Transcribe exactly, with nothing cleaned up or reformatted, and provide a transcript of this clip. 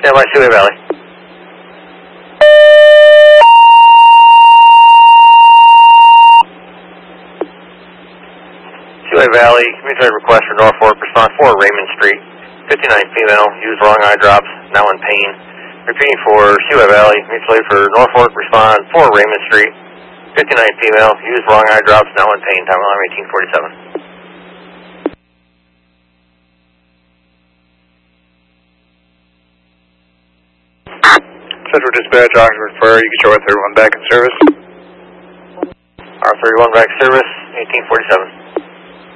Stand by Seaway Valley. Seaway Valley, community request for Norfolk, response for Raymond Street. fifty-nine female, used wrong eye drops, now in pain. Repeating for Seaway Valley, mutually for Norfolk, respond for Raymond Street. fifty-nine female, used wrong eye drops, now in pain. Time alarm eighteen forty-seven. Central Dispatch, Oxford Fire, you get your R thirty-one back in service. R thirty-one back service, eighteen forty-seven.